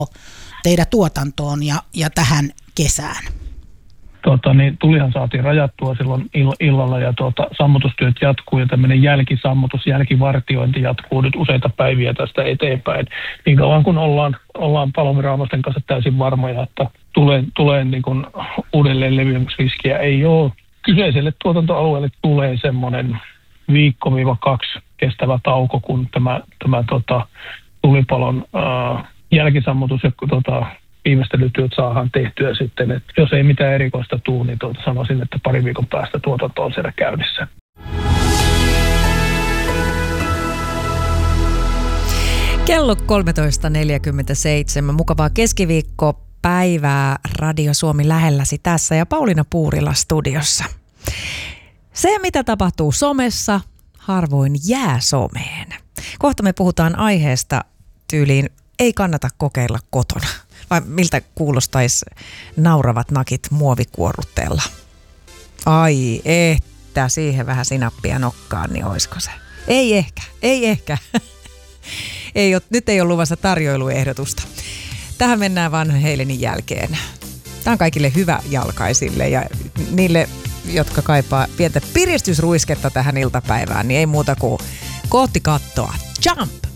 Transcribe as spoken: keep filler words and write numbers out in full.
teidän tuotantoon ja, ja tähän kesään? Tota, niin tulihan saatiin rajattua silloin ill- illalla ja tuota, sammutustyöt jatkuu ja tämmöinen jälkisammutus, jälkivartiointi jatkuu nyt useita päiviä tästä eteenpäin. Niin kauan kun ollaan, ollaan paloviranomaisten kanssa täysin varmoja, että tulee, tulee niin kuin uudelleen leviämisriskiä ei ole. Kyseiselle tuotantoalueelle tulee semmoinen viikko-kaksi kestävä tauko, kun tämä, tämä tota, tulipalon ää, jälkisammutus ja tota, viimeistelytyöt saadaan tehtyä sitten. Et jos ei mitään erikoista tule, niin tuota sanoisin, että pari viikon päästä tuotanto on siellä käynnissä. Kello kolmetoista neljäkymmentäseitsemän. Mukavaa keskiviikkopäivää Radio Suomi lähelläsi tässä ja Pauliina Puurila studiossa. Se, mitä tapahtuu somessa, harvoin jää someen. Kohta me puhutaan aiheesta tyyliin ei kannata kokeilla kotona. Vai miltä kuulostaisi nauravat nakit muovikuorrutteella? Ai, että siihen vähän sinappia nokkaan, niin oisko se? Ei ehkä, ei ehkä. ei ole, nyt ei ole luvassa tarjoiluehdotusta. Tähän mennään Vanhan Heelenin jälkeen. Tämä on kaikille hyvä jalkaisille ja niille, jotka kaipaa pientä piristysruisketta tähän iltapäivään, niin ei muuta kuin kohti kattoa. Jump!